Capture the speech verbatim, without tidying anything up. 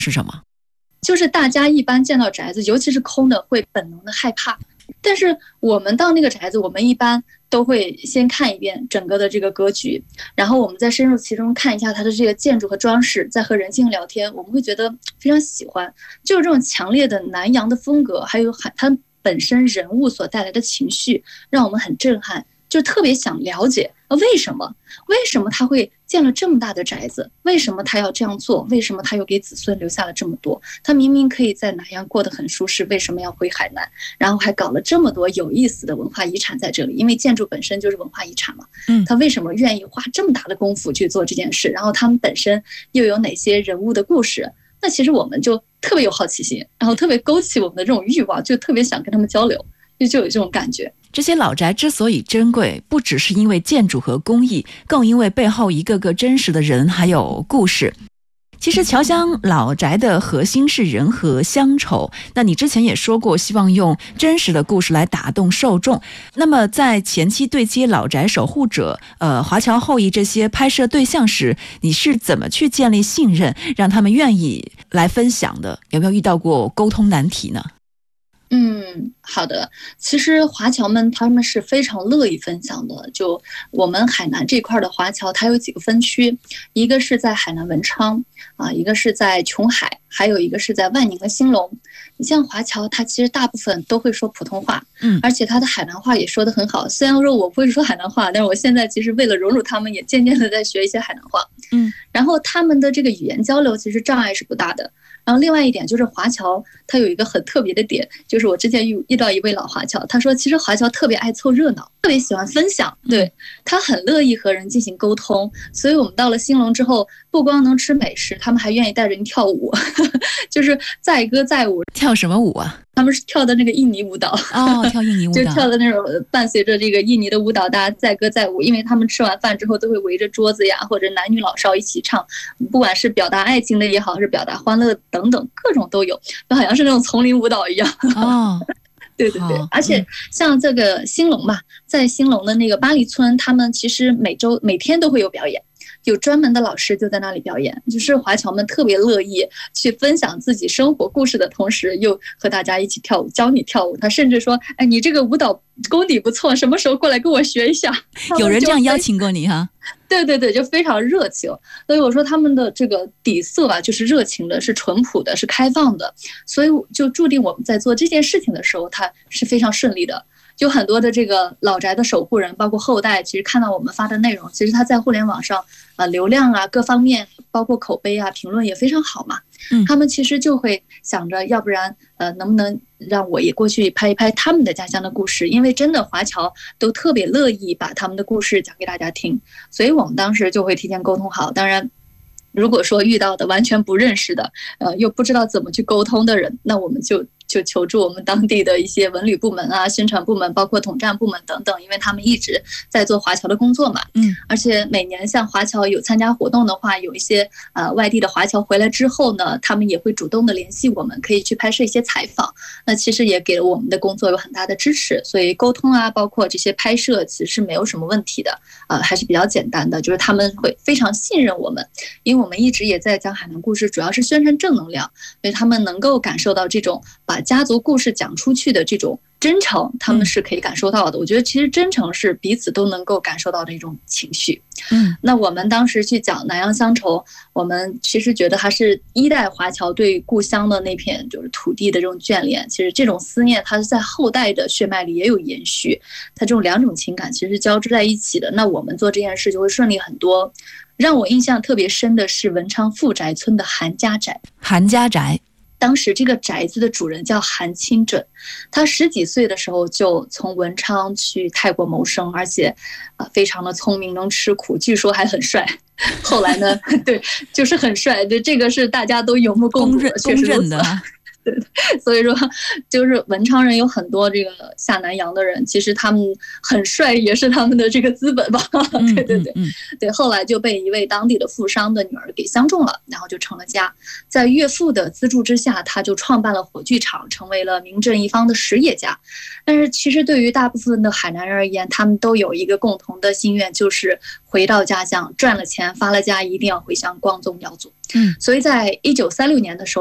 是什么？ 就是大家一般见到宅子，尤其是空的，会本能的害怕。但是我们到那个宅子，我们一般都会先看一遍整个的这个格局，然后我们再深入其中看一下它的这个建筑和装饰，再和人性聊天，我们会觉得非常喜欢。就是这种强烈的南洋的风格，还有它本身人物所带来的情绪，让我们很震撼，就特别想了解为什么为什么他会建了这么大的宅子，为什么他要这样做，为什么他又给子孙留下了这么多，他明明可以在南洋过得很舒适，为什么要回海南，然后还搞了这么多有意思的文化遗产在这里，因为建筑本身就是文化遗产嘛，他为什么愿意花这么大的功夫去做这件事，然后他们本身又有哪些人物的故事，那其实我们就特别有好奇心，然后特别勾起我们的这种欲望，就特别想跟他们交流，就就有这种感觉。 这些老宅之所以珍贵，不只是因为建筑和工艺，更因为背后一个个真实的人还有故事。其实侨乡老宅的核心是人和乡愁，那你之前也说过希望用真实的故事来打动受众，那么在前期对接老宅守护者呃，华侨后裔这些拍摄对象时，你是怎么去建立信任，让他们愿意来分享的？有没有遇到过沟通难题呢？ 嗯，好的。其实华侨们他们是非常乐意分享的。就我们海南这块的华侨，它有几个分区，一个是在海南文昌啊，一个是在琼海，还有一个是在万宁和兴隆。你像华侨，他其实大部分都会说普通话，嗯，而且他的海南话也说得很好。虽然说我不会说海南话，但是我现在其实为了融入他们，也渐渐的在学一些海南话，嗯，然后他们的这个语言交流其实障碍是不大的。然后另外一点就是华侨他有一个很特别的点，就是我之前遇遇到一位老华侨，他说其实华侨特别爱凑热闹，特别喜欢分享，对，他很乐意和人进行沟通。所以我们到了兴隆之后，不光能吃美食，他们还愿意带着你跳舞就是载歌载舞。 跳什么舞啊？ 他们是跳的那个印尼舞蹈哦，跳印尼舞蹈， 就跳的那种伴随着这个印尼的舞蹈，大家载歌载舞，因为他们吃完饭之后都会围着桌子呀，或者男女老少一起唱，不管是表达爱情的也好，是表达欢乐等等，各种都有，就好像是那种丛林舞蹈一样。哦，对对对，而且像这个兴隆嘛，在兴隆的那个巴黎村，他们其实每周每天都会有表演。有专门的老师就在那里表演，就是华侨们特别乐意去分享自己生活故事的同时，又和大家一起跳舞，教你跳舞。他甚至说：“哎，你这个舞蹈功底不错，什么时候过来跟我学一下？” 有人这样邀请过你哈？ 对对对，就非常热情。所以我说他们的这个底色啊，就是热情的，是淳朴的，是开放的，所以就注定我们在做这件事情的时候，它是非常顺利的。就很多的这个老宅的守护人，包括后代，其实看到我们发的内容，其实他在互联网上啊、呃、流量啊各方面，包括口碑啊评论也非常好嘛。嗯，他们其实就会想着，要不然呃能不能让我也过去拍一拍他们的家乡的故事，因为真的华侨都特别乐意把他们的故事讲给大家听，所以我们当时就会提前沟通好。当然如果说遇到的完全不认识的呃又不知道怎么去沟通的人，那我们就就求助我们当地的一些文旅部门啊、宣传部门，包括统战部门等等，因为他们一直在做华侨的工作嘛。嗯，而且每年像华侨有参加活动的话，有一些呃外地的华侨回来之后呢，他们也会主动的联系我们，可以去拍摄一些采访。那其实也给了我们的工作有很大的支持，所以沟通啊，包括这些拍摄，其实是没有什么问题的，呃，还是比较简单的。就是他们会非常信任我们，因为我们一直也在讲海南故事，主要是宣传正能量，所以他们能够感受到这种把家族故事讲出去的这种真诚，他们是可以感受到的。我觉得其实真诚是彼此都能够感受到的一种情绪。嗯，那我们当时去讲南洋乡愁，我们其实觉得还是一代华侨对故乡的那片就是土地的这种眷恋，其实这种思念它是在后代的血脉里也有延续，它这种两种情感其实交织在一起的。那我们做这件事就会顺利很多。让我印象特别深的是文昌富宅村的韩家宅。 韩家宅当时这个宅子的主人叫韩清准，他十几岁的时候就从文昌去泰国谋生，而且呃非常的聪明，能吃苦，据说还很帅。后来呢，对，就是很帅，对，这个是大家都有目共睹的， 公认的。 对对，所以说就是文昌人有很多这个下南洋的人，其实他们很帅，也是他们的这个资本吧。 嗯、 对对对、 嗯嗯、 对，后来就被一位当地的富商的女儿给相中了，然后就成了家。在岳父的资助之下，他就创办了火炬厂，成为了名震一方的实业家。但是其实对于大部分的海南人而言，他们都有一个共同的心愿，就是回到家乡，赚了钱发了家，一定要回乡光宗耀祖。 嗯， 所以在一九三六年的时候。